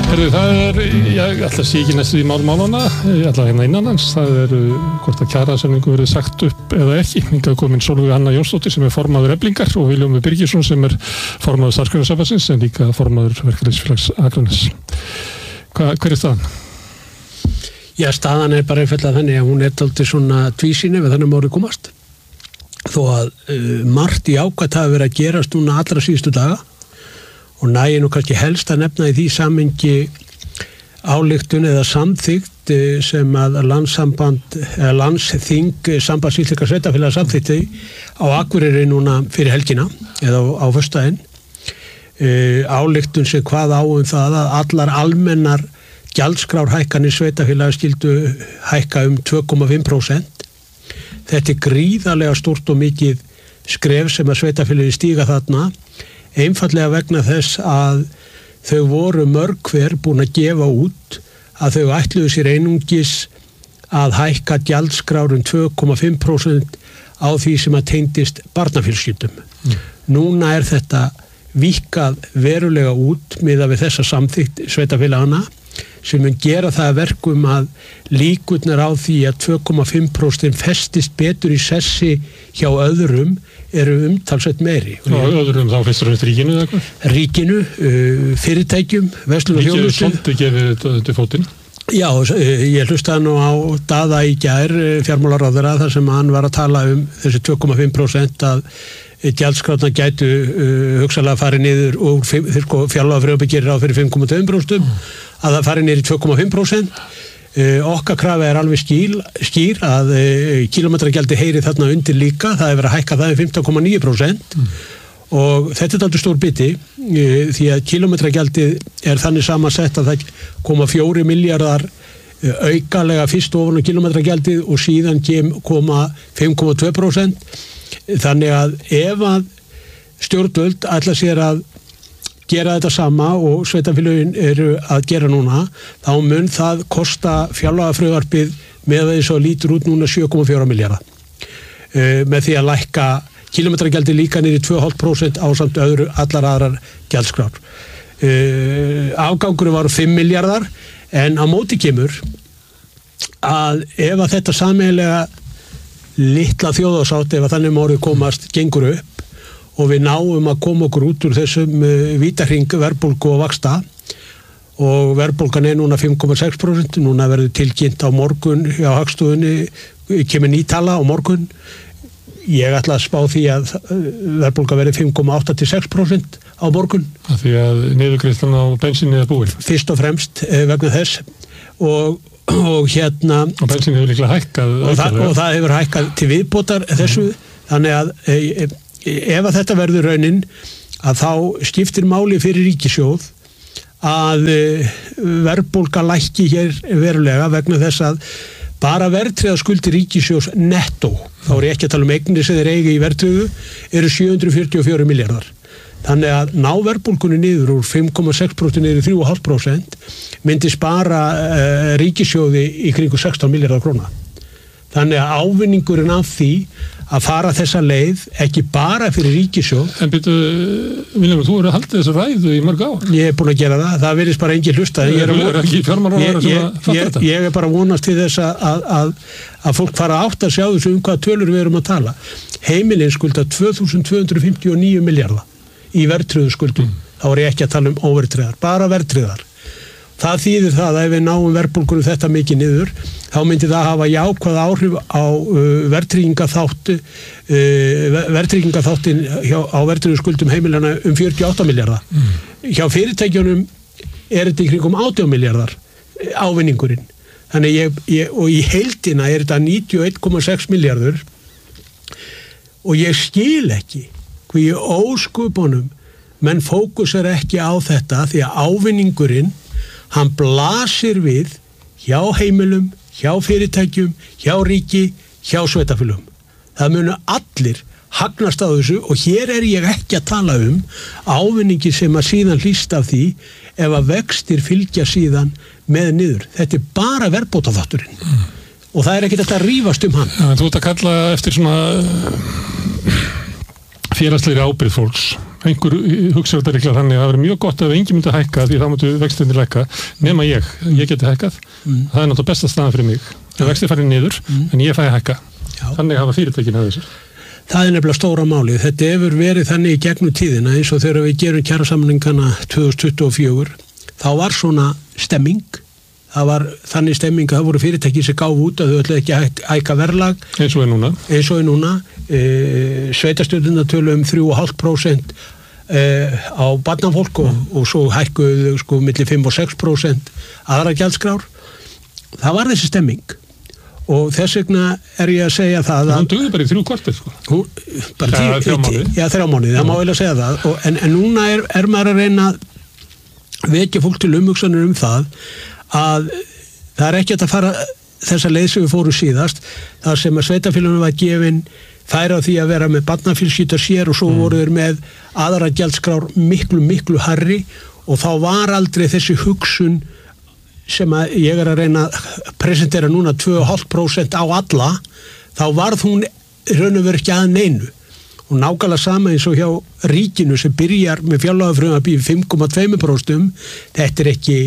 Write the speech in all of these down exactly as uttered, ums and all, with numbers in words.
Herðu, það er, ég ætla að sé ekki næstu í málmálana, ég ætla hérna innan hans, það er hvort að kjarasamningu verið sagt upp eða ekki. Hingað komin Sólveig Anna Jónsdóttir sem er formaður Eflingar og Vilhjálmur Birgisson sem er formaður Starfsgreinasambandsins en líka formaður Verkalýðsfélags Akraness. Hva, hver er staðan? Já, staðan er bara einfaldlega þannig að hún er dálítið svona tvísýni við þannig mórið komast. Þó að uh, margt í ákvæmt hafi verið að gerast núna allra síðustu daga og nægir nú kannski helst að nefna í því samhengi ályktun eða samþykkt sem að landssamband eða landsþing Sambands íslenskra sveitarfélaga samþykkti á Akureyri núna fyrir helgina eða á, á föstudaginn. E, ályktun sem hvað á um það að allar almennar gjaldskrárhækkanir sveitarfélaga skyldu hækka um tvö komma fimm prósent. Þetta er gríðarlega stórt og mikið skref sem að sveitarfélagi stíga þarna, einfallega vegna þess að þau voru mörg hver búin að gefa út að þau ætluðu sér einungis að hækka gjaldskrár um tvö komma fimm prósent á því sem að tengdist barnafjölskyldum. Mm. Núna er þetta víkkað verulega út miðað við þessa samþykkt sveitarfélagana sem mun gera það að verkum að líkurnar á því að tvö komma fimm prósent festist betur í sessi hjá öðrum eru umtalsveit meiri. Og öðrum þá fyrst og fremst ríkinu eða eitthvað? Ríkinu, uh, fyrirtækjum, verslun og þjónustu. Ríkið svolítið gefið þetta fótinn? Já, ég hlustaði nú á Daða í gær, fjármálaráðherra, þar sem hann var að tala um þessi tvö komma fimm prósent að gjaldskrárnar gætu uh, hugsanlega farið niður og fjárlagafrumvarpið gerir ráð fyrir fimm komma tvö prósent mm. að það farið niður í tvö komma fimm prósent. Uh, okkar krafa er alveg skýr, skýr að uh, kílómetragjaldi heyri þarna undir líka, það er verið að hækka það um fimmtán komma níu prósent mm. og þetta er aldrei stór biti uh, því að kílómetragjaldi er þannig samansett að það koma fjórir milljarðar uh, aukalega fyrst ofan á kílómetragjaldið og síðan kem, koma fimm komma tvö prósent. Þannig að ef að stjórnvöld ætla sér að gera þetta sama og sveitarfélögin eru að gera núna, þá mun það kosta fjárlagafrumvarpið með þess að lítur út núna sjö komma fjóra milljarða. Uh, með því að lækka kílómetragjaldi líka niður í tvö komma fimm prósent á samt öðru allar aðrar gjaldskrár. Uh, afgangur var fimm milljarðar en á móti kemur að ef að þetta sameiginlega litla þjóðarsátt ef að þannig mórið komast gengur upp og við náum að koma okkur út úr þessum uh, vítahring verðbólgu og vaxta og verðbólgan er núna fimm komma sex prósent, núna verður tilkynnt á morgun hjá Hagstofunni, kemur nýtala á morgun. Ég ætla að spá því að verðbólga verður fimm komma átta til sex prósent á morgun. Af því að niðurgreiðslan á bensinni er búin? Fyrst og fremst uh, vegna þess og og hérna og bensin hefur líklega hækkað og, þa og það hefur hækkað til viðbótar þessu mm. þannig að e, e, ef að þetta verður raunin að þá skiptir máli fyrir ríkissjóð að e, verðbólga lækki hér verulega vegna þess að bara verðtryggðar skuldir ríkissjóðs nettó, þá er ég ekki að tala um eignir sem þeir eiga í verðtryggðu, eru sjö hundruð fjörutíu og fjórir milljarðar. Þannig að ná verðbólgunni niður úr fimm komma sex prósent niður í þrjú komma fimm prósent myndi spara uh, ríkissjóði í kringu sextán milljarðar króna. Þannig að ávinningurinn af því að fara þessa leið ekki bara fyrir ríkissjóð. En byrju, Vilhjálmur, þú eru að halda þessu ræðu í mörg ár. Ég er búin að gera það, það virðist bara engin hlusta. Ég er, er ekki fjármálaráðherra sem að fatta þetta. Ég er bara vonast til þess að, að, að fólk fara átt að sjá þessu um hvaða tölur við erum að tala. Heimilin skulda tvö þúsund tvö hundruð fimmtíu og níu milljarða í verðtryggðu skuldum. Mm. Þá er ég ekki að tala um óverðtryggðar, bara verðtryggðar. Það þýðir það að ef við náum verðbólgunum þetta mikið niður, þá myndi það hafa jákvæð áhrif á uh, verðtryggingaþátt, uh, verðtryggingaþáttin hjá, á verðtryggðu skuldum heimilana um fjörutíu og átta milljarða. Mm. Hjá fyrirtækjunum er þetta í kringum átján milljarðar ávinningurinn. Þannig ég, ég, og í heildina er þetta níutíu og einn komma sex milljarður og ég skil ekki hvað í óskupunum menn fókusar ekki á þetta því að ávinningurinn hann blasir við hjá heimilum, hjá fyrirtækjum, hjá ríki, hjá sveitarfélögum. Það munu allir hagnast á þessu og hér er ég ekki að tala um ávinningi sem að síðan hlýst af því ef að vextir fylgja síðan með niður. Þetta er bara verðbótaþátturinn mm. og það er ekki þetta að rífast um hann. Ja, þú ert að kalla eftir svona félagslegri ábyrgð fólks einhver hugsa þetta líklega þannig að það verður mjög gott ef enginn myndi hækka því þá myndu vextirnir lækka nema ég, ég geti hækkað mm. það er náttúrulega besta staðan fyrir mig að vextir farið niður mm. en ég fæ að hækka Já. Þannig hafa fyrirtækin að þessu Það er nefnilega stóra málið, þetta hefur verið þannig í gegnum tíðina eins og þegar við gerum kjarasamningana tvö þúsund tuttugu og fjögur þá var svona stemming það var þannig stemming að það voru fyrirtæki sem gáfu út að þau ætlaði ekki að hækka verðlag eins og er núna eins og er núna e, sveitarstjórnina tölu um þrjú komma fimm prósent e, á barnafólk og, mm. og svo hækkuðu sko milli fimm og sex prósent aðra gjaldskrár það var þessi stemming og þess vegna er ég að segja það að hún dugði bara í þrjú kvartir sko hún, bara ja, þrjá mánuði já þrjá mánuði, það má eiginlega segja það og, en, en núna er, er maður að reyna að vekja fólk til umhugsanir um það að það er ekki að fara þessa leið sem við fórum síðast þar sem að sveitarfélaginu var gefin færa á því að vera með barnafjölskyldur sér og svo mm. voru þeir með aðra gjaldskrár miklu miklu hærri og þá var aldrei þessi hugsun sem að ég er að reyna að presentera núna tvö komma fimm prósent á alla þá varð hún raun og veru ekki að neinu og nákvæmlega sama eins og hjá ríkinu sem byrjar með fjárlagafrumvarp í fimm komma tvö prósent þetta er ekki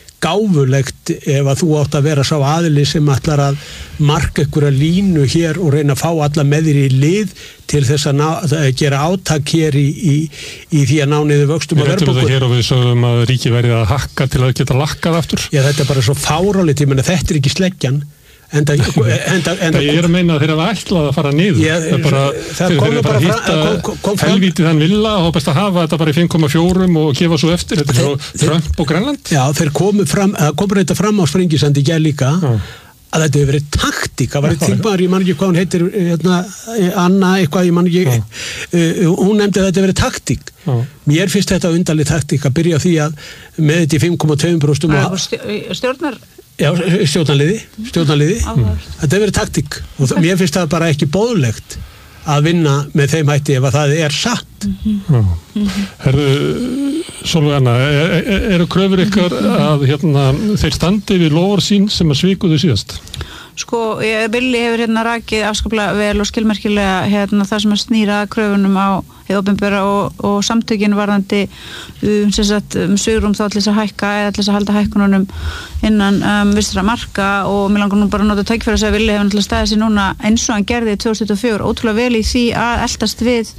gáfulegt ef að þú átt að vera sá aðili sem ætlar að marka einhverja línu hér og reyna að fá alla með þér í lið til þess að, ná, að gera átak hér í, í, í því að ná niður vöxtum og verðbólgu. Við rættum þetta hér og við sögum að ríki verið að hakka til að geta lakkað aftur. Já, þetta er bara svo fárálegt, ég menna þetta er ekki sleggjan. Enda, enda, enda, ég er að meina að þeir hafa ætlað að fara niður Já, það er bara, það þeir eru bara að hitta helvítið þann vilja og best að hafa þetta bara í fimm komma fjögur og gefa svo eftir, þetta er svo Trump og Grænland Já, þeir komu fram, komur þetta fram á Sprengisandi í gær líka Já. Að þetta hefur verið taktík, það var eitt þingmaður, ég man ekki hvað hún heitir hérna, Anna eitthvað, ég man ekki uh, hún nefndi að þetta hefur verið taktík Já. Mér finnst þetta undarleg taktík að byrja því að með þetta í fimm komma tvö prósent stjórnar Já, stjórnarliði, stjórnarliði. Mm. Þetta hefur verið taktík og það, mér finnst það bara ekki boðlegt að vinna með þeim hætti ef að það er satt. Mm-hmm. Mm-hmm. Herðu, Sólveig Anna, eru er, er kröfur ykkar að hérna, þeir standi við loforð sín sem að svíkuðu síðast? Sko, ég, Billy hefur hérna rakið afskaplega vel og skilmerkilega hérna, það sem að snýra kröfunum á hið opinbera og, og samtökin varðandi um, sagt, um svigrúm þá til þess að hækka eða til þess að halda hækkununum innan um, vissra marka og mér langar nú bara að nota tækifæri að segja að Billy hefur náttúrulega staðið sér núna eins og hann gerði tvö þúsund tuttugu og fjögur ótrúlega vel í því að eltast við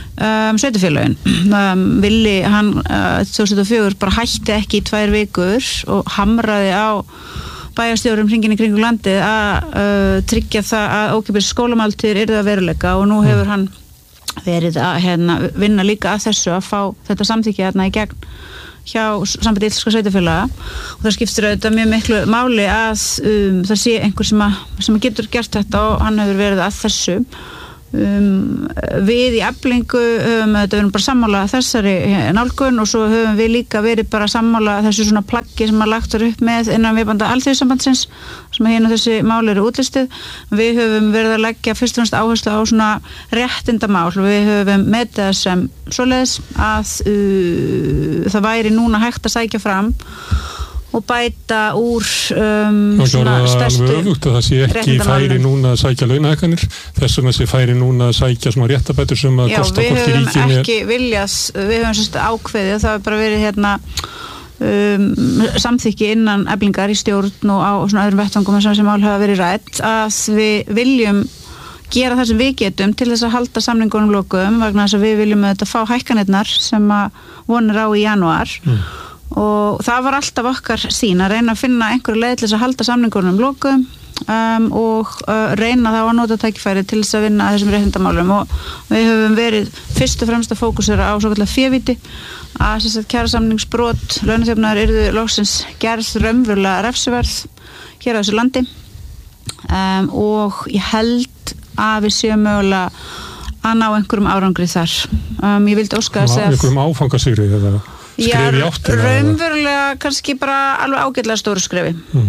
um, sveitarfélögin. Um, Billy, hann uh, tvö þúsund tuttugu og fjögur bara hætti ekki í tvær vikur og hamraði á bæjarstjórum hringinn í kringum landið að uh, tryggja það að ókeypis skólamáltíðir yrðu að veruleika og nú hefur hann verið að hérna, vinna líka að þessu að fá þetta samþykki hérna í gegn hjá sambandi íslenskra sveitarfélaga og það skiptir auðvitað mjög miklu máli að um, það sé einhver sem, að, sem að getur gert þetta og hann hefur verið að þessu um, við í Eflingu um, þetta verðum bara sammála þessari nálgun og svo höfum við líka verið bara sammála þessu svona plaggi sem að lagt er upp með innan viðbanda alþjóðsambandsins sem að hérna þessi mál eru útlistið við höfum verið að leggja fyrst og fremst áherslu á svona réttindamál við höfum metið það sem svoleiðis að uh, það væri núna hægt að sækja fram og bæta úr um, svona stærstu öfugt, það sé ekki færi núna að sækja launahækkanir þess vegna sé færi núna að sækja svona réttabætur sem að kosta fólki ríkinu. Já, við höfum ekki viljað, við höfum sérst ákveðið og það hefur bara verið hérna um, samþykki innan Eflingar í stjórn og á svona öðrum vettvangum sem sem mál hafa verið rætt að við viljum gera það sem við getum til þess að halda samningunum lokum vegna þess að við viljum þetta fá hækkanirnar sem að vonir á í janúar mm. og það var alltaf okkar sín að reyna að finna einhverju leið til þess að halda samningunum lokum um, og uh, reyna þá að nota tækifæri til þess að vinna að þessum réttindamálum og við höfum verið fyrst og fremst að fókusera á svo kallar févíti að þess að kjarasamningsbrot launaþjófnaðar yrðu loksins gerð raunverulega refsiverð hér á þessu landi um, og ég held að við séum mögulega að ná einhverjum árangri þar um, ég vildi óska að segja einhverjum áfangasigri eða Já, raunverulega kannski bara alveg ágætlega stóru skrefi mm.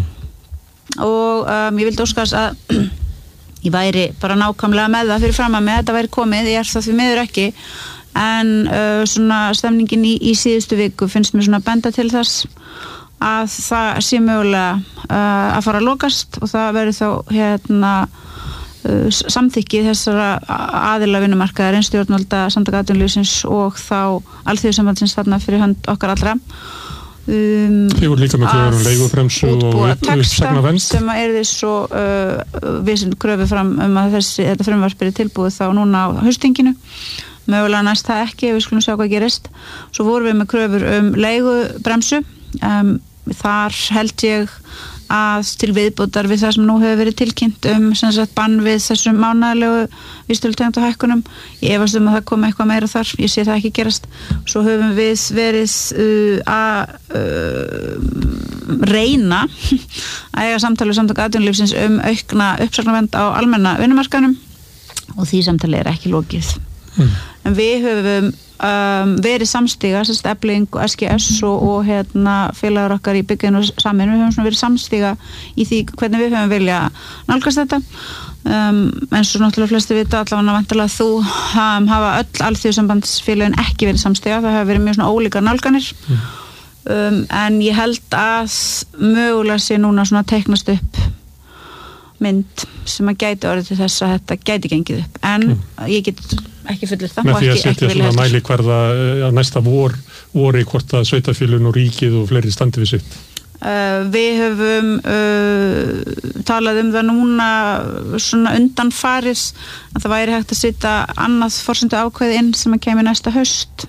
og um, ég vildi óskast að ég væri bara nákvæmlega með það fyrir fram að með þetta væri komið, ég er það því miður ekki en uh, svona stemningin í, í síðustu viku finnst mér svona benda til þess að það sé mögulega uh, að fara að lokast og það verður þá hérna samþykki þessara aðila vinnumarkaðarins, stjórnvalda, samtaka atvinnulífsins og þá alþjóðasambandsins þarna fyrir hönd okkar allra. Um, Þið voru líka með kröfur um leigubremsu og uppsagnavernd sem að er því svo uh, við sem kröfu fram um að þessi, þetta frumvarp er tilbúið þá núna á haustinginu. Mögulega næst það ekki, við skulum sjá hvað gerist. Svo vorum við með kröfur um leigubremsu. Um, þar held ég að til viðbótar við það sem nú hefur verið tilkynnt um sem sagt bann við þessum mánaðarlegu vísitölutengdu hækkunum. Ég efast um að það komi eitthvað meira þar, ég sé það ekki gerast. Svo höfum við verið uh, að uh, reyna að eiga samtali við samtök atvinnulífsins um aukna uppsagnavernd á almenna vinnumarkaðnum og því samtali er ekki lokið. Mm. En við höfum um, verið samstíga, sérst Efling og S G S og, og hérna, félagar okkar í byggðinu saman, við höfum svona verið samstíga í því hvernig við höfum vilja nálgast þetta. Um, eins og náttúrulega flesti vita, allavega vantilega þú um, hafa öll alþjóðasambandsfélögin ekki verið samstíga, það hafa verið mjög svona ólíkar nálganir. Mm. Um, en ég held að mögulega sé núna svona teiknast upp mynd sem að gæti orðið til þess að þetta gæti gengið upp, en mm. ég get ekki fullir það með því að setja svona mælikvarða á næsta vor, vori hvort að sveitarfélögin og ríkið og fleiri standi við sitt. Uh, við höfum uh, talað um það núna svona undanfaris að það væri hægt að setja annað forsendu ákveði inn sem að kemur næsta haust.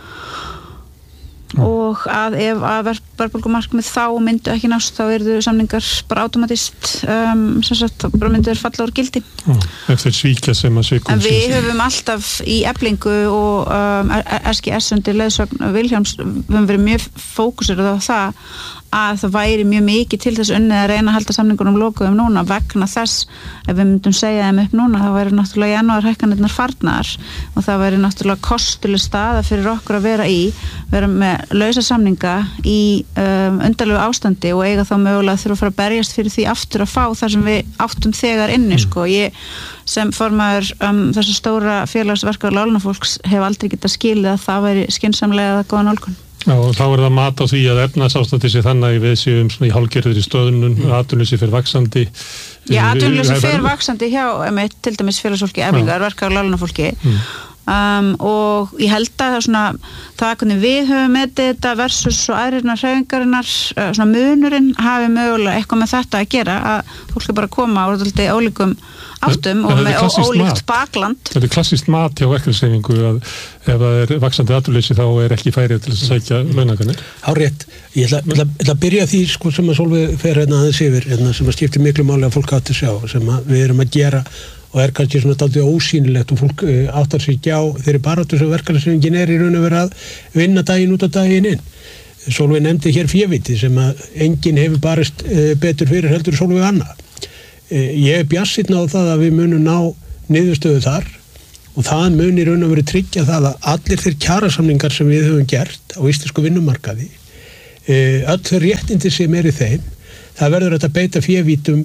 Mm. Og að ef að verðbólgumarkmið þá myndu ekki nást þá eru samningar bara automatist um, sem sagt bara myndu þeir falla úr gildi. Mm. Ef þeir svíkja sem að svikum. En við höfum alltaf í Eflingu og um, S G S undir leiðsögn Vilhjálms höfum verið mjög fókusir á það að það væri mjög mikið til þess unnið að reyna að halda samningunum lokuðum núna vegna þess ef við myndum segja þeim upp núna þá væri náttúrulega janúar hækkanirnar farnar og það væri náttúrulega kostuleg staða fyrir okkur að vera í vera með lausa samninga í um, undarlegu ástandi og eiga þá mögulega þurfa að fara að berjast fyrir því aftur að fá þar sem við áttum þegar inni sko. Ég sem formaður um, þessu stóra félagsverkar lálunafólks hef aldrei getað skilið að það væri skynsamlega eða góða nálgun. Já, og þá er það mat á því að efnahagsástandið sé þannig að við séum svona í hálfgerðri stöðnun, mm. atvinnuleysi fer vaxandi. Já, atvinnuleysi fer vaxandi hjá einmitt, til dæmis félagsfólki, Eflingar, verkar og lálunafólki. Mm. Um, og ég held að það svona það hvernig við höfum metið þetta versus og aðrirnar hreyfingarinnar uh, svona munurinn hafi mögulega eitthvað með þetta að gera að fólk er bara að koma á alltaf ólíkum áttum og með ólíkt bakland. Þetta er klassískt mat hjá verkalýðshreyfingu að ef það er vaxandi atvinnuleysi þá er ekki færið til þess að sækja launakanir. Hárrétt, ég ætla, ætla, ætla að byrja því sko, sem að Sólveig fer hérna aðeins yfir hérna, sem að skiptir miklu máli að fólk átti að sjá sem að við erum að gera og er kannski svona dálítið ósýnilegt og fólk áttar sig ekki á þeirri baráttu sem verkalýðshreyfingin er í raun og veru að vinna daginn út og daginn inn. Sólveig nefndi hér féviti sem að enginn hefur barist betur fyrir heldur Sólveig Anna. Ég er bjartsýnn á það að við munum ná niðurstöðu þar og það mun í raun og veru tryggja það að allir þeir kjarasamningar sem við höfum gert á íslensku vinnumarkaði, öll þau réttindi sem er í þeim, það verður að beita févítum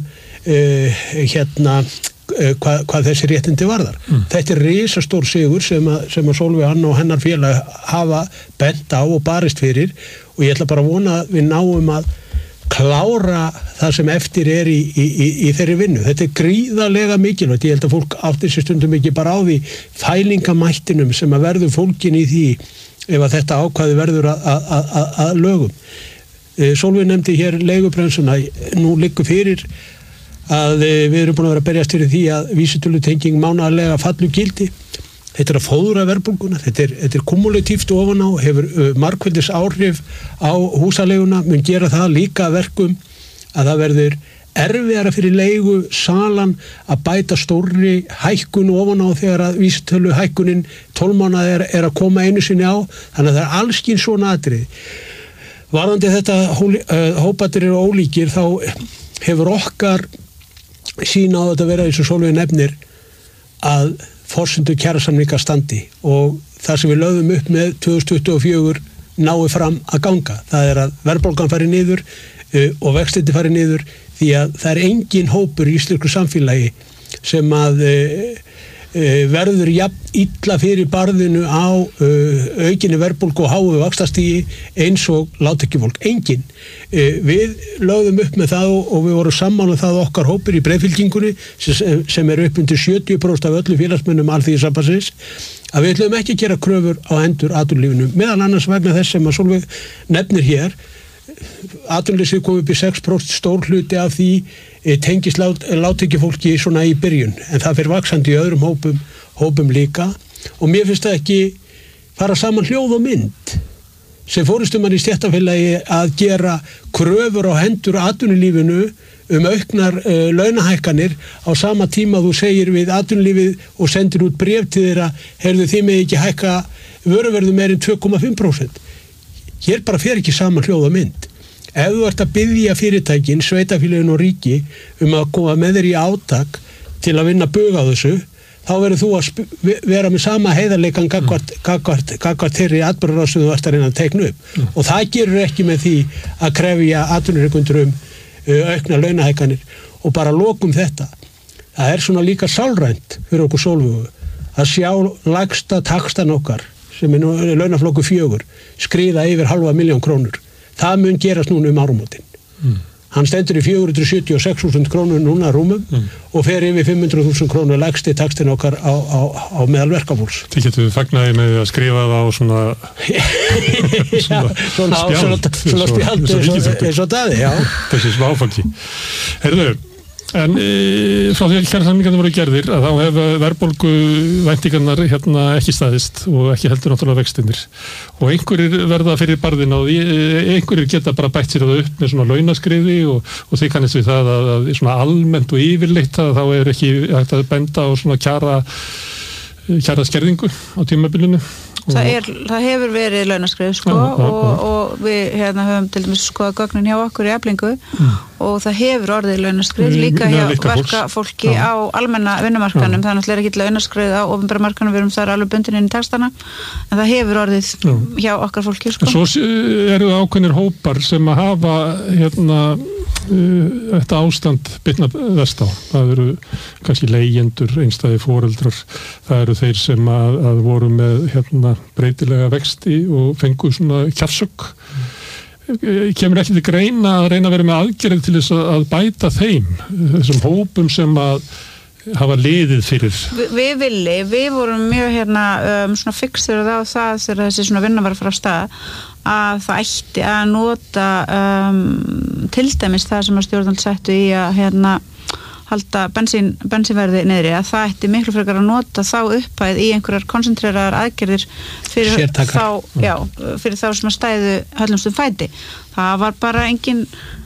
hérna Hvað, hvað þessi réttindi varðar. Mm. Þetta er risastór sigur sem að, sem að Sólveig Anna og hennar félag hafa bent á og barist fyrir og ég ætla bara að vona að við náum að klára það sem eftir er í, í, í, í þeirri vinnu. Þetta er gríðarlega mikilvægt. Ég held að fólk átti sér stundum ekki bara á því fælingamættinum sem að verður fólkin í því ef að þetta ákvæði verður að, að, að, að lögum. Sólveig nefndi hér leigubremsuna, nú liggur fyrir að við erum búin að vera að berjast fyrir því að vísitölutenging mánaðarlega fallu gildi. Þetta er að fóðra verðbólguna, þetta er, þetta er kumulatíft ofan á, hefur uh, margfaldis áhrif á húsaleiguna, mun gera það líka verkum að það verður erfiðara fyrir leigu salan að bæta stórri hækkun ofan á þegar að vísitölu hækkunin tólf mánaða er, er að koma einu sinni á, þannig að það er allskinn svona atriði. Varðandi þetta uh, hópatir eru ólíkir, þá hefur okkar sína á þetta vera eins og Sólveig nefnir að forsendu kjarasamninga standi og það sem við lögðum upp með tvö þúsund tuttugu og fjögur nái fram að ganga. Það er að verðbólgan fari niður uh, og vextindi fari niður því að það er engin hópur í íslensku samfélagi sem að uh, verður jafn illa fyrir barðinu á uh, aukinni verðbólgu og háu vaxtastígi eins og lágtekjufólk, engin. Uh, við lögðum upp með það og, og við vorum sammála það okkar hópur í breiðfylkingunni sem, sem er upp undir sjötíu prósent af öllu félagsmönnum Alþýðusambandsins að við ætlum ekki að gera kröfur á endur atvinnulífinu, meðal annars vegna þess sem að Sólveig nefnir hér. Atvinnuleysi kom upp í sex prósent stór hluti af því tengist lágtekjufólki svona í byrjun, en það fyrir vaxandi í öðrum hópum, hópum líka og mér finnst það ekki fara saman hljóð og mynd sem forystumann í stéttarfélagi að gera kröfur á hendur atvinnulífinu um auknar uh, launahækkanir á sama tíma þú segir við atvinnulífið og sendir út bréf til þeirra, heyrðu þið mig ekki hækka vöruverðu meir en tvö komma fimm prósent. Hér bara fer ekki saman hljóð og mynd. Ef þú ert að biðja fyrirtækin, sveitarfélögin og ríki um að koma með þér í átak til að vinna bug á þessu, þá verður þú að vera með sama heiðarleikan gagnvart, gagnvart, gagnvart þeirri atburðarás sem þú varst að reyna að teikna upp. Mm. Og það gerur ekki með því að krefja atvinnurekendur um uh, aukna launahækkanir og bara lokum þetta. Það er svona líka sálrænt fyrir okkur Sólveigu að sjá lægsta taxtan okkar sem er nú launaflokku fjögur skriða yfir halva miljón krónur. Það mun gerast núna um áramótin. Mm. Hann stendur í fjögur hundruð sjötíu og sex þúsund krónur núna rúmum mm. og fer yfir fimm hundruð þúsund krónur lægsti taxtin okkar á, á, á meðal verkafólks. Þið getur fagnaði með að skrifa það á svona svona, svona spjald svona spjald eins og daði, já. Þessi smáfólki. Herðu, en e, frá því að kjarasamningarnir voru gerðir að þá hef verðbólgu væntingarnar hérna ekki staðist og ekki heldur náttúrulega vextinir og einhverjir verða fyrir barðin og einhverjir geta bara bætt sér það upp með svona launaskriði og, og þeir kannast við það að, að svona almennt og yfirleitt að þá er ekki hægt að benda á svona kjara kjara skerðingu á tímabilinu. Það, er, það hefur verið launaskrið sko, ja, ja, ja. Og, og við hérna, höfum til dæmis skoða gögnin hjá okkur í Eflingu mm. og það hefur orðið launaskrið líka hjá verkafólki ja. Á almenna vinnumarkanum, ja. Það er náttúrulega ekki launaskrið á opinbera markanum, við erum þar alveg bundin inn í textana, en það hefur orðið ja. Hjá okkar fólki. Sko. Svo eru það ákveðnir hópar sem að hafa hérna þetta ástand bitna þess á. Það eru kannski leigjendur, einstæði foreldrar, það eru þeir sem að, að voru með hérna, breytilega vexti og fengu svona kjafsögg. Mm. Kemur ekki til greina að reyna að vera með aðgerð til þess að bæta þeim, þessum hópum sem að hafa liðið fyrir. Vi, við villi, við vorum mjög hérna um, svona fixur á það þegar þessi svona vinna var að fara af stað að það ætti að nota um, til dæmis það sem að stjórnvöld settu í að hérna halda bensín, bensínverði niðri, að það ætti miklu frekar að nota þá upphæð í einhverjar koncentreraðar aðgerðir fyrir þá, já, fyrir þá sem að stæðu höllumstum fæti. Það var bara engin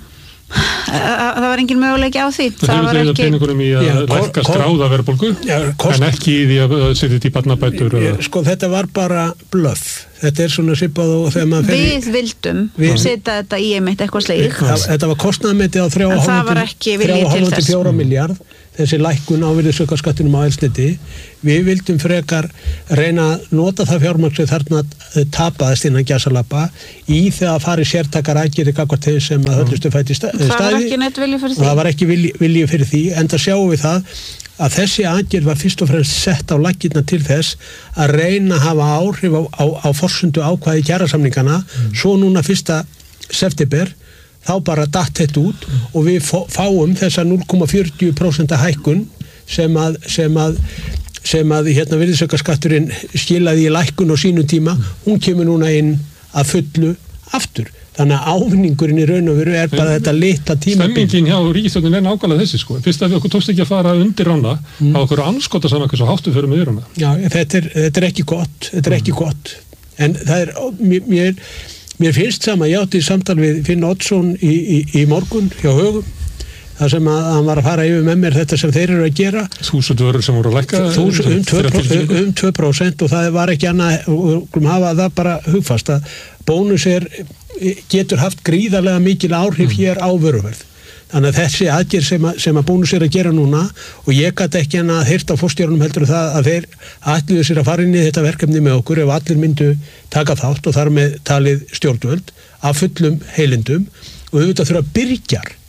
það var engin möguleiki á því. Það hefur þeirra peningurum í að lækka skráða verðbólgu en ekki í því að setja þetta í barnabætur. Sko þetta var bara bluff. Þetta er svona sipað og þegar maður fer Við vildum við setja þetta í einmitt eitthvað slíkt. Þetta var kostnaðarmetið á þrjá komma fimm til fjóra milljarð þessi lækkun á virðisaukaskattinum á eldsneyti. Við vildum frekar reyna að nota það fjármagn sem þarna tapaðist innan gæsalappa í þegar að fara í sértakar aðgerðir gagnvart þeir sem að höllustu fæti staði. Það var ekki neitt vilji fyrir því. Það var ekki vilji, vilji fyrir því, enda sjáum við það að þessi aðgerð var fyrst og fremst sett á laggirna til þess að reyna að hafa áhrif á, á, á forsendu ákvæði kjarasamningana, mm. Svo núna fyrsta september þá bara datt þetta út mm. og við fáum þessa núll komma fjörutíu prósent hækkun sem að, sem að, sem að hérna virðisaukaskatturinn skilaði í lækkun á sínum tíma, mm. Hún kemur núna inn að fullu aftur. Þannig að ávinningurinn í raun og veru er bara þetta litla tímabil. Stemmingin hjá ríkisstjórnin er nákvæmlega þessi sko. Fyrst að við okkur tókst ekki að fara undir rána, mm. Á okkur anskota saman hversu háttu fyrir með rána. Já, þetta er, þetta er ekki gott, þetta er ekki mm. gott. En það er, mér, mér finnst sama, ég átti samtal við Finn Oddsson í, í, í morgun hjá Högum, þar sem að hann var að fara yfir með mér þetta sem þeir eru að gera. Þúsund vörur sem voru að lækka? Þúsund, um, um tvö prósent og það var ekki annað, og hafa það bara hugfast að bónus er, getur haft gríðarlega mikil áhrif mm. hér á vöruverð. Þannig að þessi aðgerð sem að, sem að bónus er að gera núna og ég gat ekki en að heyrt á forstjórunum heldur það að þeir ætluðu sér að fara inn í þetta verkefni með okkur ef allir myndu taka þátt og þar með talið stjórnvöld af fullum heilindum og auðvitað þurfa byrgjar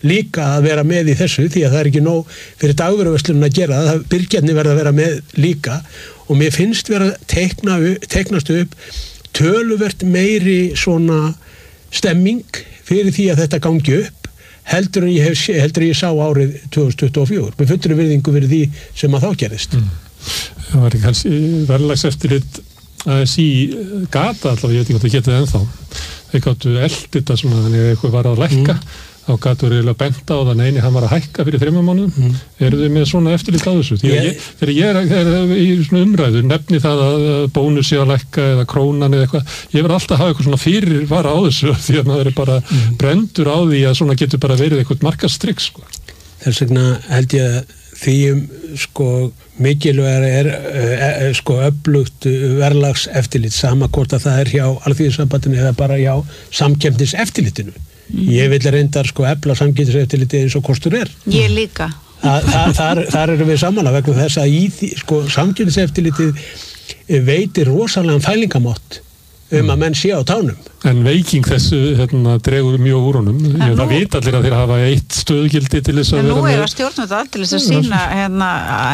líka að vera með í þessu því að það er ekki nóg fyrir dagvöruverslunum að gera það, byrgjarnir verða að vera með líka og mér finnst vera teikna, teiknast upp töluvert meiri svona stemming fyrir því að þetta gangi upp heldur en ég, hef, heldur en ég sá árið tvö þúsund tuttugu og fjögur með fullri virðingu fyrir því sem að þá gerist. Mm. Það var ekki kannski verðlagseftirlit að sí gata allavega, ég veit ekki hvað það getið ennþá. Þeir gáttu eldið þetta svona þannig að eitthvað var að lækka mm. þá gáttu eiginlega bent á það neini hann var að hækka fyrir þremur mánuðum. Mm. Eru þið með svona eftirlit á þessu? Því að ég, þegar ég er, er, er í svona umræðu nefni það að bónus sé að lækka eða krónan eða eitthvað, ég verð alltaf að hafa eitthvað svona fyrir vara á þessu því að maður er bara mm. brendur á því að svona getur bara verið eitthvað markastrygg sko. Þess vegna held ég að því um sko mikilvæg er uh, sko öflugt verðlags eftirlit sama hvort að það er hjá Alþýðusambandinu eða bara hjá samkeppniseftirlitinu. Mm. Ég vil reyndar sko efla samkeppniseftirlitið eins og kostur er. Ég líka. Þa, það, þar, þar erum við samanlega vegna þess að í því, sko samkeppniseftirlitið veitir rosalega fælingamátt um að menn sé á tánum. En veiking þessu hérna, dregur mjög úr honum. Ég, það veit allir að þeir hafa eitt stöðugildi til þess að vera með. En nú er að stjórnum þetta til þess að sína hérna,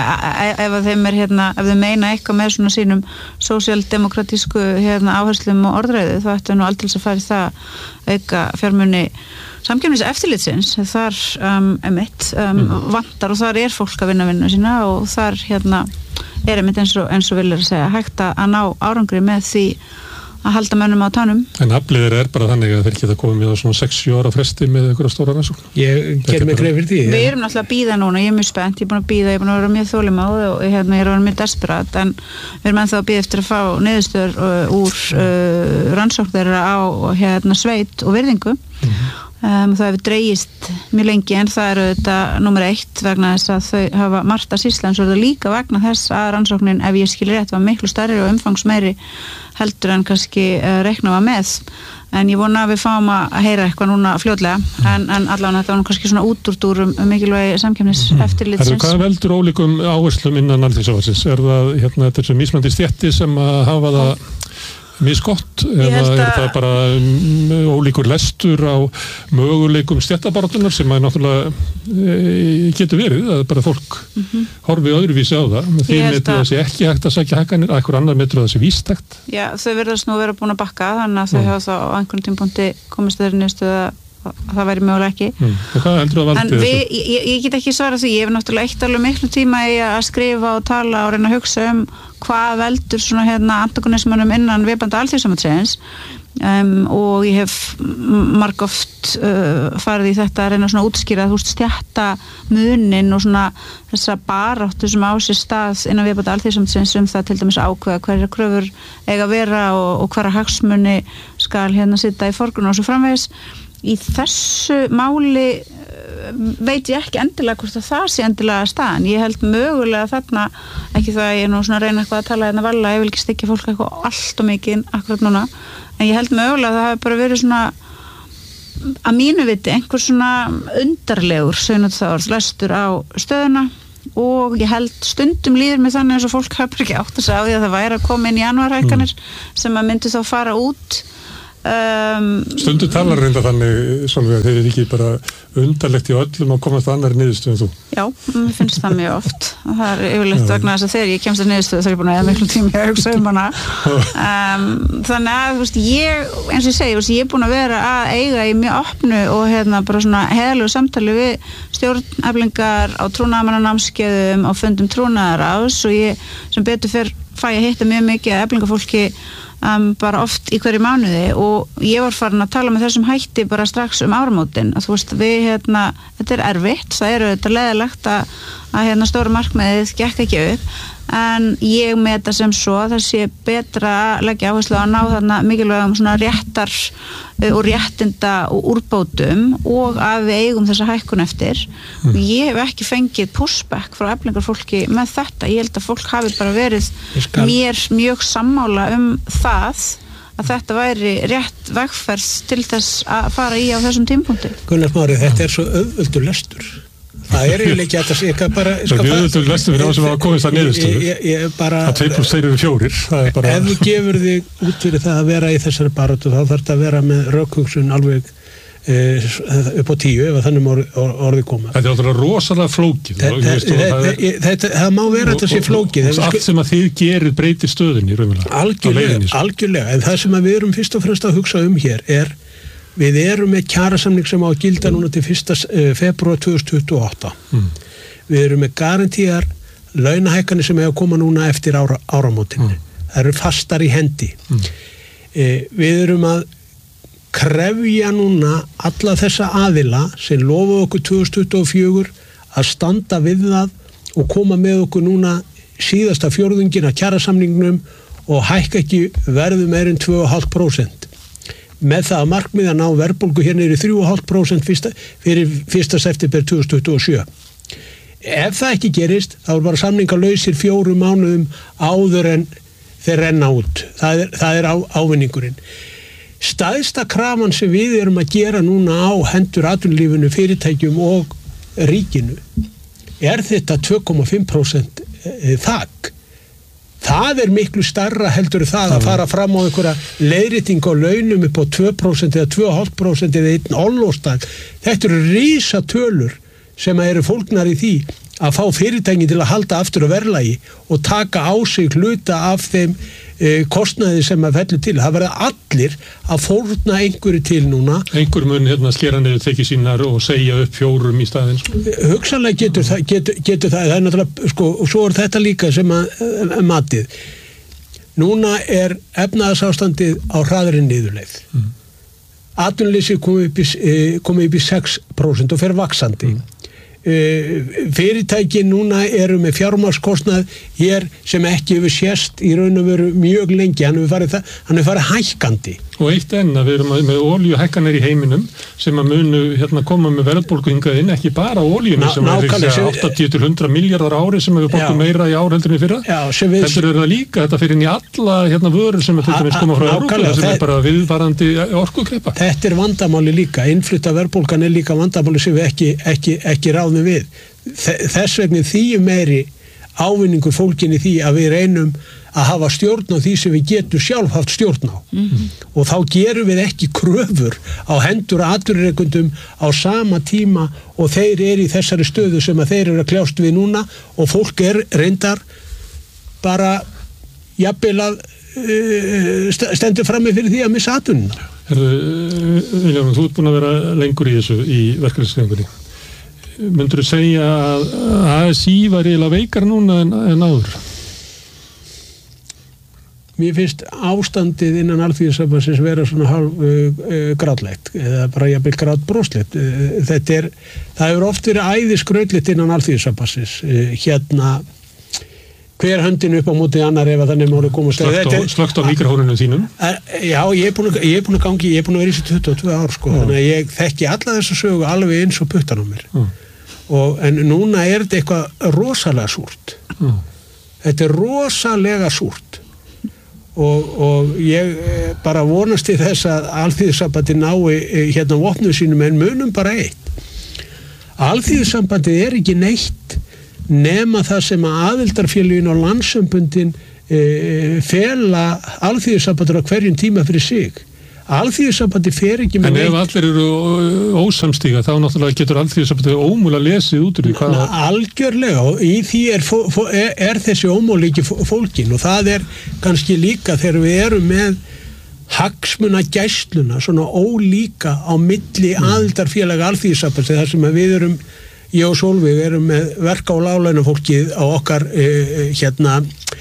ef þeim er hérna, ef þeim meina eitthvað með svona sínum sósíaldemokratísku hérna, áherslum og orðræðu, þá ættu nú aldrei að fara í það auka fjármuni samkeppniseftirlitsins. Þar um, emitt um, mm. vantar og þar er fólk að vinna vinnu sína og þar hérna, er emitt eins og, eins og vilja að segja hægt að ná árangri með því að halda mönnum á tánum. En afliðir er bara þannig að þeir geta komið með á svona sex sjö ára fresti með einhverja stóra rannsókn. Ég ger mig greið fyrir því. Við erum náttúrulega að bíða núna, ég er mjög spennt, ég er búin að bíða, ég er búin að vera mjög þolinmóð og hérna, ég er að vera mjög desperat, en við erum ennþá að bíða eftir að fá niðurstöður uh, úr uh, rannsókn þeirra á hérna, sveit og virðingu. Mm-hmm. Um, það hefur dregist mjög lengi en það eru þetta númer eitt vegna þess að þau hafa margt að sýsla en svo er það líka vegna þess að rannsóknin ef ég skilur rétt var miklu stærri og umfangsmeiri heldur en kannski uh, reikna var með en ég vona að við fáum að heyra eitthvað núna fljótlega en, en allavega þetta var nú kannski svona útúrdúr um, um mikilvægi samkeppnis eftirlitsins. Hvað veldur ólíkum áherslum innan Alþýðusambandsins? Er það hérna, þetta sem mismunandi stétti sem að hafa það misgott eða er það bara um, ólíkur lestur á möguleikum stéttabaráttunar sem að náttúrulega e, getur verið að bara fólk mm-hmm. horfi öðruvísi á það með því metur það sé ekki hægt að sækja hækkanir að einhver annar metur það sé vístækt. Já, þau verðast nú vera búin að bakka þannig að þau hafa þá á einhvern tímpúnti komist þeirri niðurstöðu að það væri mögulega ekki. Mm. Hvað heldur þú að valdi þessu? En ég, ég get ekki svara því, ég hef náttúrulega eitt alveg miklu tíma í að skrifa og tala og reyna að hugsa um hvað veldur svona hérna antagonismunum innan viðbanda Alþýðusambandsins um, og ég hef margoft uh, farið í þetta að reyna svona að útskýra þú veist stjætta munin og svona þessa baráttu sem á sér stað innan viðbanda Alþýðusambandsins um það til dæmis ákveða hverja kröfur eiga að vera og, og hverja hagsmuni skal hérna sitja í forgrunn og svo framvegis. Í þessu máli veit ég ekki endilega hvort að það sé endilega staðan. Ég held mögulega þarna, ekki það að ég er nú svona að reyna eitthvað að tala hérna varlega, ég vil ekki styggja fólk eitthvað allt og mikið akkurat núna, en ég held mögulega að það hefur bara verið svona að mínu viti einhver svona undarlegur sauðnáttarorð lestur á stöðuna og ég held stundum líður mig þannig eins og fólk hefur ekki átt að segja á því að það væri að koma inn í janúarhækkanir mm. sem að myndi þá fara út. Um, Stundu talar reynda þannig svona þeir eru ekki bara undarlegt í öllum að komast að annari niðurstöðu en þú. Já, mér finnst það mjög oft og það er yfirleitt vegna þess að þegar ég kemst að niðurstöðu þá er ég búin að eða miklu tími að hugsa um hana um, þannig að veist, ég, eins og ég segi, veist, ég er búin að vera að eiga í mjög opnu og hérna bara svona heiðalegu samtali við stjórneflingar á trúnaðarmannanámskeiðum á fundum trúnaðarráðs og ég sem betur fyrr fæ að hitta mjög mikið að eflingafólki Um, bara oft í hverju mánuði og ég var farin að tala með þessum hætti bara strax um áramótin að þú veist við hérna, þetta er erfitt það eru þetta leðilegt að, að hérna stóra markmiðið gekk ekki upp en ég með þetta sem svo það sé betra að leggja áherslu að ná þarna mikilvægum svona réttar og réttinda og úrbótum og að við eigum þessa hækkun eftir mm. og ég hef ekki fengið pushback frá eflingarfólki með þetta, ég held að fólk hafi bara verið skal... mér mjög sammála um það að þetta væri rétt vegferð til þess að fara í á þessum tímapunkti. Gunnar Smári, þetta er svo auðvöldur lestur. Það er eiginlega ekki að það sé bara... Það er auðvöldur lestur fyrir þá sem hafa komist að niðurstöðu. Það tvö plús þeir eru fjórir. Bara... Ef þú gefur þig út fyrir það að vera í þessari baráttu þá þarf þetta að vera með rökhugsun alveg upp á tíu ef þannig orði, orði koma. Þetta er náttúrulega rosalega flókið. Það má vera að þetta sé flókið. Og allt sem að þið gerir breytir stöðunni raunverulega. Algjörlega, algjörlega. En það sem að við erum fyrst og fremst að hugsa um hér er, við erum með kjarasamning sem á að gilda núna til fyrsta febrúar tvö þúsund tuttugu og átta. Mm. Við erum með garantíar launahækkanir sem hefur að koma núna eftir ára, áramótin. Mm. Það eru fastar í hendi. Mm. E, við erum að krefja núna alla þessa aðila sem lofa okkur tvö þúsund tuttugu og fjögur að standa við það og koma með okkur núna síðasta fjórðungin að kjarasamningnum og hækka ekki verðu meir en tvö komma fimm prósent. Með það að markmið að ná verðbólgu hérna er í þrjú komma fimm prósent fyrsta, fyrir fyrsta september tvö þúsund tuttugu og sjö. Ef það ekki gerist, þá er bara samningalausir fjórum mánuðum áður en þeir renna út. Það er, það er á, ávinningurinn. Stæðsta krafan sem við erum að gera núna á hendur atvinnulífinu, fyrirtækjum og ríkinu er þetta tvö komma fimm prósent þak. Það er miklu stærra heldur það að fara fram á einhverja leiðrétting á launum upp á tvö prósent eða tvö komma fimm prósent eða einn orlofsdag. Þetta eru risatölur sem eru fólgnar í því að fá fyrirtækin til að halda aftur á verðlagi og taka á sig hluta af þeim e, kostnaði sem að fellu til. Það verða allir að fórna einhverju til núna. Einhver mun hérna skera niður tekið sínar og segja upp fjórum í staðinn. Sko. Hugsanlega getur það, getur, getur það, það er náttúrulega, sko, og svo er þetta líka sem að, að matið. Núna er efnahagsástandið á hraðri niðurleið. Mm. Atvinnuleysi komið upp, komi upp í sex prósent og fer vaxandi. Mm. Fyrirtæki núna eru með fjármagnskostnað hér sem ekki hefur sést í raun og veru mjög lengi, hann hefur farið, hann hefur farið hækkandi. Og eitt enn að við erum með olíuhækkanir í heiminum sem að munu hérna koma með verðbólgu hingað inn, ekki bara olíunni sem er áttatíu til hundrað milljarðar ári sem hefur borguð meira í ár heldur en í fyrra. Þetta er það líka, þetta fyrir inn í alla hérna vörur sem er til dæmis koma frá Evrópu sem er bara viðvarandi orkukreppa. Þetta er vandamáli líka, innflutta verðbólgan er líka vandamáli sem við ekki, ekki, ekki ráðum við. Þess vegna því meiri ávinningur fólkinni því að við reynum að hafa stjórn á því sem við getum sjálf haft stjórn á. Mm-hmm. Og þá gerum við ekki kröfur á hendur atvinnurekendum á sama tíma og þeir eru í þessari stöðu sem að þeir eru að kljást við núna og fólk er reyndar bara jafnvel að uh, stendur frammi fyrir því að missa atvinnuna. Viljáum, þú ert búin að vera lengur í þessu í verkefnishreyfingunni. Myndur þú segja að A S í var eiginlega veikar núna en, en áður? Mér finnst ástandið innan Alþýðusambandsins vera svona hálf uh, uh, grátlegt eða bara jafnvel grátbroslegt. Uh, þetta er, það hefur oft verið æðiskrautligt innan Alþýðusambandsins. Uh, hérna, hver höndin upp á móti annar ef að þannig máli komast. Slögt á mikrofónunum þínum? Uh, já, ég er búin að, ég er búin að gangi, ég er búin að vera í þessu tuttugu og tvö ár, sko. Mm. Þannig að ég þekki alla þessa sögu alveg eins og puttan á mér. Mm. Og, en núna er þetta eitthvað rosalega súrt. Mm. Þetta er rosalega súrt. Og, og ég bara vonast til þess að Alþýðusambandið nái hérna vopnum sínum en munum bara eitt. Alþýðusambandið er ekki neitt nema það sem að aðildarfélögin og landssamböndin e, fela Alþýðusambandur á hverjum tíma fyrir sig. Alþýðusambandi fer ekki með neitt. En ef allir eru ósamstíga þá náttúrulega getur Alþýðusambandi ómúlega lesið út úr því hvað. Algjörlega og í því er, er, er þessi ómúleiki fólkin og það er kannski líka þegar við erum með hagsmuna gæsluna svona ólíka á milli mm. aðildarfélaga Alþýðusambandi þar sem við erum, ég og Sólveig erum með verka- og láglaunafólkið á okkar eh, hérna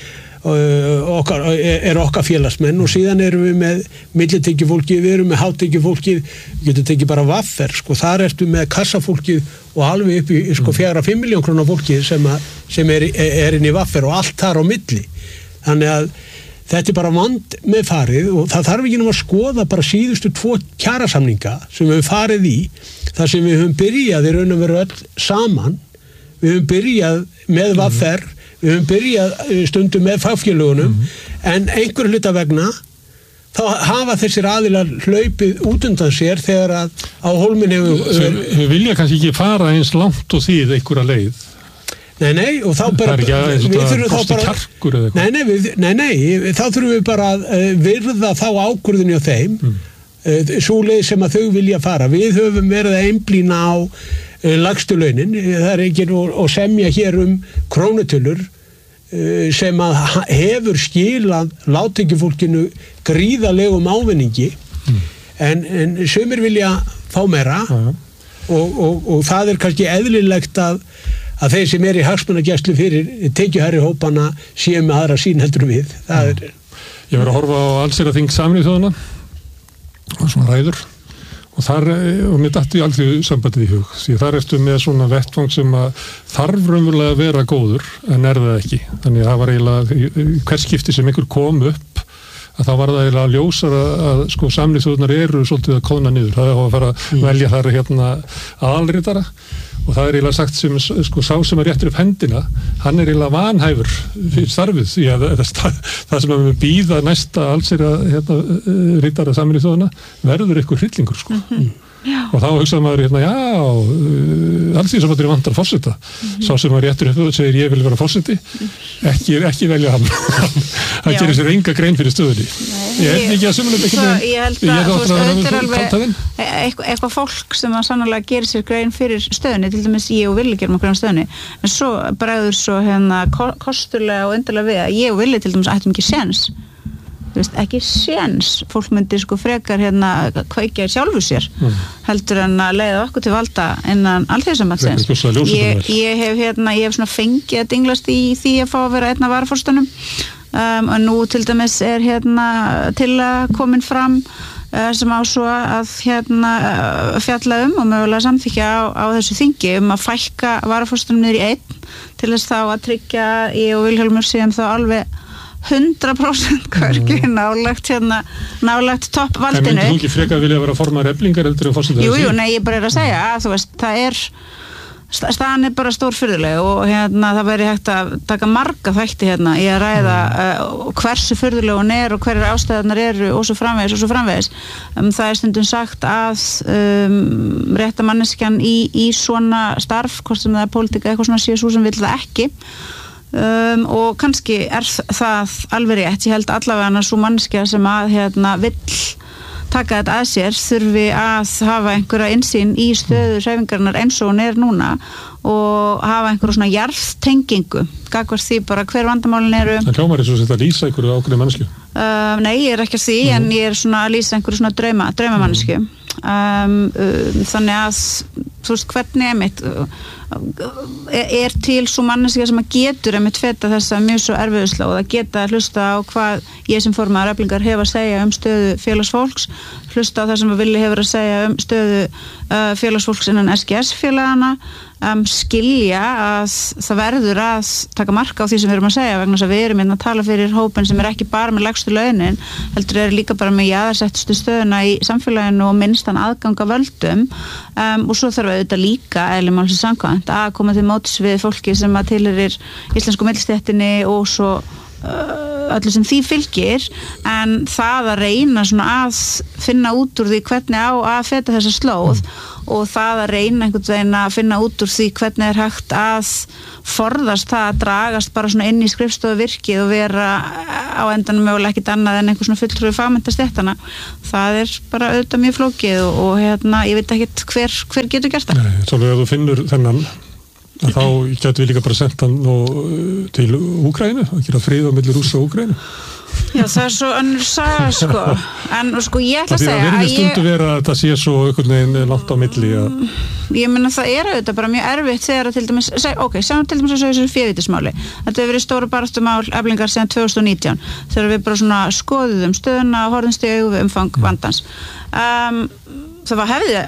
okkar, er okkar félagsmenn og síðan erum við með millitekjufólkið, við erum með hátekjufólkið, við getum tekið bara vaffer, sko, þar ertu með kassafólkið og alveg upp í sko fjögurra fimm milljón króna fólkið sem, að, sem er, er inn í vaffer og allt þar á milli. Þannig að þetta er bara vand með farið og það þarf ekki náttúrulega að skoða bara síðustu tvo kjarasamninga sem við höfum farið í, þar sem við höfum byrjað í raun og veru öll saman, við höfum byrjað með vaffer, við höfum byrjað stundum með fagfélögunum mm. en einhver hluta vegna þá hafa þessir aðilar hlaupið út undan sér þegar að á hólminn hefur... Við vilja kannski ekki fara eins langt og þýð einhverja leið. Nei, nei, og þá bara... Það er ekki aðeins og það kosti kjarkur eða eitthvað. Nei, nei, við, nei, nei, þá þurfum við bara að virða þá ákvörðunni á þeim mm. súleið sem að þau vilja fara. Við höfum verið að einblína á uh, lagstu launin, það er ekki og semja hér um krónutölur uh, sem að hefur skilað lágtekjufólkinu gríðalegum ávinningi mm. en, en sumir vilja fá meira mm. og, og, og það er kannski eðlilegt að að þeir sem er í hagsmunagæslu fyrir tekjuhærri hópana séu með aðra sín heldur við. Það er... Ég var að horfa á allsherjarþing Sameinuðu þjóðanna og svona ræður og þar, og mér datt í alþjóðu sambandið í hug, því þar ertu með svona vettvang sem að þarf raunverulega að vera góður en er það ekki. Þannig að það var eiginlega hvers skipti sem einhver kom upp að þá var það eiginlega ljósar að, að sko Sameinuðu þjóðirnar eru svolítið að kóðna niður. Það er að fara að mm. velja þar hérna aðalritara og það er eiginlega sagt sem sko sá sem er réttur upp hendina, hann er eiginlega vanhæfur fyrir starfið því að það, það sem að við býða næsta allsherja hérna, ritara Sameinuðu þjóðanna verður eitthvað hryllingur sko. Mm-hmm. Og þá hugsaði maður hérna, já, uh, alls því sem þetta er vantar forseta. Mm-hmm. Sá sem var réttur upp og segir ég vil vera forseti, ekki, ekki velja hann. Hann gerir sér enga grein fyrir stöðunni. Nei, ég held ekki að sumulega ekki með... Ég held að, þú veist, auðvitað er alveg eitthvað, eitthvað fólk sem að sannlega gerir sér grein fyrir stöðunni, til dæmis ég og Villi gerum að greina stöðunni, en svo bregður svo hérna kosturlega og undarlega við að ég og Villi til dæmis ættum ekki séns. Þú veist, ekki séns, fólk myndi sko frekar hérna kveikja sjálfu sér mm. heldur en að leiða okkur til valda innan alþjóðasambandsins. Ég, ég hef hérna, ég hef svona fengið að dinglast í því að fá að vera einn af varaforstunum um, og nú til dæmis er hérna til að komin fram uh, sem á svo að hérna uh, fjalla um og mögulega samþykja á, á þessu þingi um að fækka varaforstunum niður í einn til þess þá að tryggja ég og Vilhjálmur séum þá alveg hundrað prósent hvergi mm. nálagt hérna, nálagt toppvaldinu. En myndi þú ekki frekar vilja vera formaður Eflingar heldur en forseti? Jú, jú, nei, ég bara er að segja að þú veist, það er staðan er bara stórfurðuleg og hérna það væri hægt að taka marga þætti hérna í að ræða mm. uh, hversu furðuleg hún er og hverjar ástæðarnar eru og svo framvegis og svo framvegis. Um, það er stundum sagt að um, rétta manneskjan í, í svona starf, hvort sem það er pólitíka eitthvað svona sé svo sem vill það ekki. Um, og kannski er það alveg rétt, ég held allavega svo manneskja sem að hérna vill taka þetta að sér þurfi að hafa einhverja innsýn í stöðu hreyfingarinnar eins og hún er núna og hafa einhverja svona jarðtengingu gagnvart því bara hver vandamálin eru. Það hljómar eins og þetta að lýsa einhverju ákveðnu manneskju? Uh, nei, ég er ekki að því mm. en ég er svona að lýsa einhverju svona drauma, drauma mannesku. Um, um, þannig að þú veist hvernig er mitt er til svo manneskja sem að getur einmitt feta þessa mjög svo erfiðusla og það geta að hlusta á hvað ég sem formaður Eflingar hefur að segja um stöðu félagsfólks, hlusta á það sem að Villi hefur að segja um stöðu uh, félagsfólks innan S G S-félagana um, skilja að það verður að taka marka á því sem við erum að segja vegna þess að við erum að tala fyrir hópin sem er ekki bara með lægstu launin, heldur er líka bara með jaðarsettustu stöðuna í samfélaginu og minnstan aðganga völdum um, og svo þarf auðvitað líka eðli málsins samkvæmt að koma til móts við fólki sem að tilheyrir íslensku millistéttinni og svo uh, öllu sem því fylgir en það að reyna svona að finna út úr því hvernig á að feta þessa slóð mm. og það að reyna einhvern veginn að finna út úr því hvernig er hægt að forðast það að dragast bara svona inn í skrifstofuvirkið og vera á endanum mögulega ekkit annað en einhver svona fulltrúi fagmenntastéttana. Það er bara auðvitað mjög flókið og, og hérna, ég veit ekkit hver, hver getur gert það. Nei, svolítið að þú finnur þennan að þá getur við líka bara sendt hann og, til Úkraínu og gera frið á milli Rússa og Úkraínu. Já, það er svo önnur saga, sko. En sko, ég ætla að segja að ég... Það verður stundu vera að það sé svo einhvern veginn langt á milli að... Ég meina það er auðvitað bara mjög erfitt þegar að til dæmis... Seg, ok, sjáum til dæmis að segja þessu févítismáli. Þetta hefur verið stóra baráttumál Eflingar síðan tvö þúsund og nítján þegar við bara svona skoðuðum stöðuna og horfðumst í augu við umfang vandans. Um, það var hefði